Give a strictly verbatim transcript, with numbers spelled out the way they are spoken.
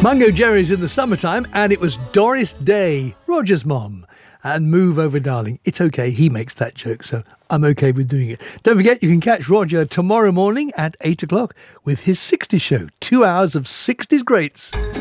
Mungo Jerry's in the summertime, and it was Doris Day, Roger's mom. And Move Over Darling. It's okay, he makes that joke, so I'm okay with doing it. Don't forget, you can catch Roger tomorrow morning at eight o'clock with his sixties show. Two hours of sixties greats.